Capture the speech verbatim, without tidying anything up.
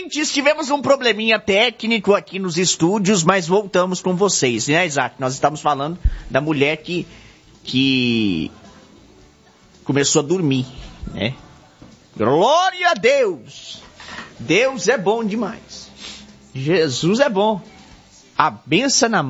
ouvintes, tivemos um probleminha técnico aqui nos estúdios, mas voltamos com vocês, né, Isaac? Nós estamos falando da mulher que, que começou a dormir, né? Glória a Deus! Deus é bom demais. Jesus é bom. A benção na